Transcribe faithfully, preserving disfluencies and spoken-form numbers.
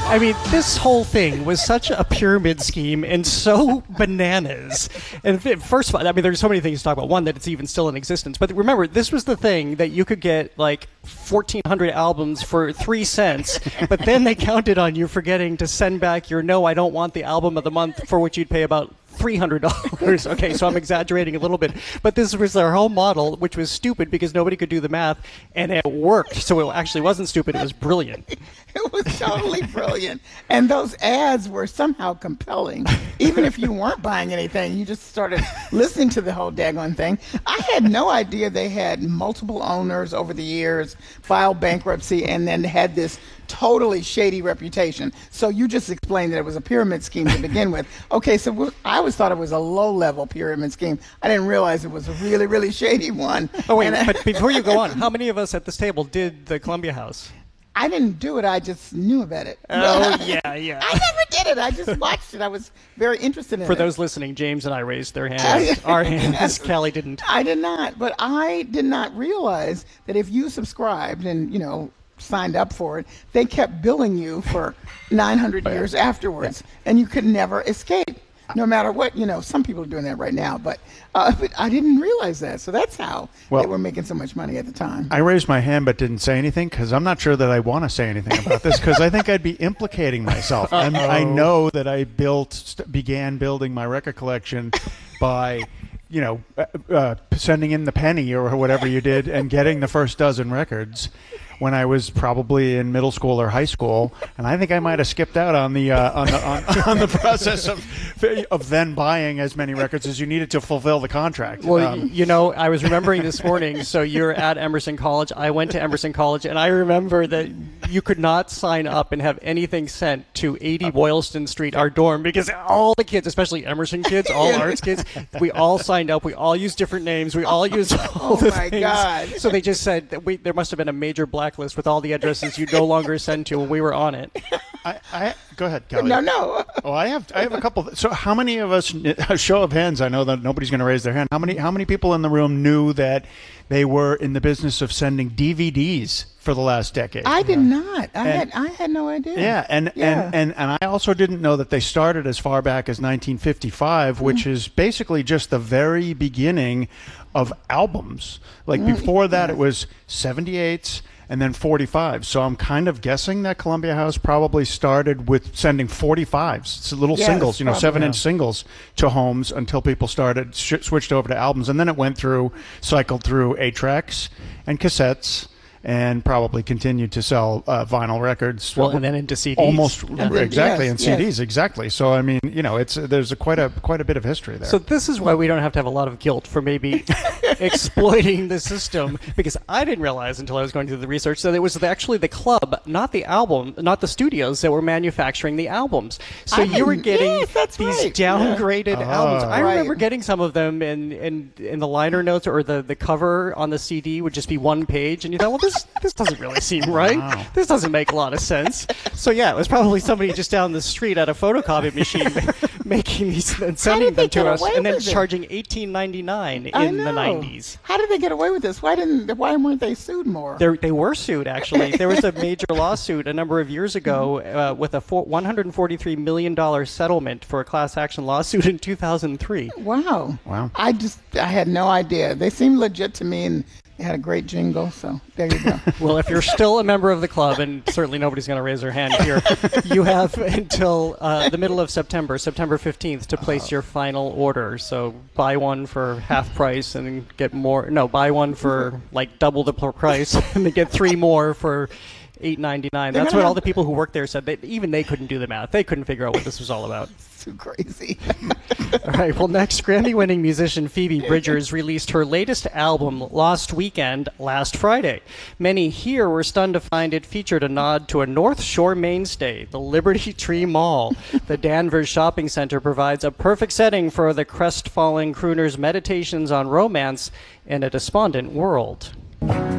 I mean, this whole thing was such a pyramid scheme and so bananas. And first of all, I mean, there's so many things to talk about. One, that it's even still in existence. But remember, this was the thing that you could get like fourteen hundred albums for three cents. But then they counted on you forgetting to send back your no, I don't want the album of the month, for which you'd pay about three hundred dollars. Okay, so I'm exaggerating a little bit. But this was their whole model, which was stupid because nobody could do the math, and it worked. So it actually wasn't stupid. It was brilliant. It was totally brilliant. And those ads were somehow compelling. Even if you weren't buying anything, you just started listening to the whole daggone thing. I had no idea they had multiple owners over the years, filed bankruptcy, and then had this totally shady reputation. So you just explained that it was a pyramid scheme to begin with. Okay, so I always thought it was a low-level pyramid scheme. I didn't realize it was a really, really shady one. Oh, wait, and but before you go on, how many of us at this table did the Columbia House? I didn't do it. I just knew about it. Oh, yeah, yeah. I never did it. I just watched it. I was very interested in For it. For those listening, James and I raised their hands. Our hands. Callie didn't. I did not. But I did not realize that if you subscribed and, you know, signed up for it, they kept billing you for nine hundred years afterwards, yeah. And you could never escape, no matter what. You know, some people are doing that right now, but, uh, but I didn't realize that. So that's how well, they were making so much money at the time. I raised my hand but didn't say anything because I'm not sure that I want to say anything about this because I think I'd be implicating myself. And I know that I built, st- began building my record collection by, you know, uh, uh, sending in the penny or whatever you did and getting the first dozen records when I was probably in middle school or high school, and I think I might have skipped out on the uh, on the on, on the process of of then buying as many records as you needed to fulfill the contract. Well, um, you know, I was remembering this morning. So you're at Emerson College. I went to Emerson College, and I remember that you could not sign up and have anything sent to eighty Boylston Street, our dorm, because all the kids, especially Emerson kids, all arts kids, we all signed up. We all used different names. We all used all oh the my things. God. So they just said that we there must have been a major blacklist with all the addresses you no longer send to, and we were on it. I, I go ahead, Kelly. No, no. Oh, I have I have a couple. So how many of us? A show of hands. I know that nobody's going to raise their hand. How many how many people in the room knew that they were in the business of sending D V Ds for the last decade? I did not. I and, had I had no idea. Yeah, and, yeah. and and and I also didn't know that they started as far back as nineteen fifty-five, which mm. is basically just the very beginning of albums. Like mm. before that, yeah. It was seventy-eights. And then forty-five. So I'm kind of guessing that Columbia House probably started with sending forty-fives. It's little yes, singles, you know, probably, seven-inch yeah. singles to homes until people started, sh- switched over to albums. And then it went through, cycled through eight-tracks and cassettes, and probably continued to sell uh, vinyl records. Well, and then into C Ds. Almost yeah. exactly, yes, and C Ds, yes. exactly. So I mean, you know, it's there's a quite a quite a bit of history there. So this is why we don't have to have a lot of guilt for maybe exploiting the system, because I didn't realize until I was going through the research that it was actually the club, not the album, not the studios, that were manufacturing the albums. So I you were getting yes, that's these right. downgraded yeah. albums. Oh. I remember Right. getting some of them, and in, in, in the liner notes or the, the cover on the C D would just be one page, and you thought, well, this this doesn't really seem right. Wow. This doesn't make a lot of sense. So yeah, it was probably somebody just down the street at a photocopy machine making these and sending them to us, and then charging eighteen ninety-nine in the nineties. How did they get away with this? Why didn't? Why weren't they sued more? They're, they were sued, actually. There was a major lawsuit a number of years ago uh, with a four, one hundred forty-three million dollars settlement for a class action lawsuit in two thousand three. Wow. Wow. I just I had no idea. They seemed legit to me, and they had a great jingle. So there you go. Well, if you're still a member of the club, and certainly nobody's going to raise their hand here, you have until uh, the middle of September, September fifteenth, to place your final order. So buy one for half price and then get more. No, buy one for like double the price and then get three more for eight ninety-nine. That's what all the people who worked there said. They, even they couldn't do the math. They couldn't figure out what this was all about. Too crazy. All right, well, next, Grammy-winning musician Phoebe Bridgers released her latest album, Lost Weekend, last Friday. Many here were stunned to find it featured a nod to a North Shore mainstay, the Liberty Tree Mall. The Danvers Shopping Center provides a perfect setting for the crestfallen crooner's meditations on romance in a despondent world.